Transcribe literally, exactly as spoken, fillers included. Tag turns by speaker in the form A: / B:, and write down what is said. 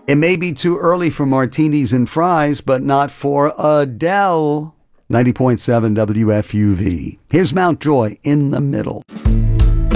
A: It may be too early for martinis and fries, but not for Adele. ninety point seven W F U V. Here's Mount Joy in the middle.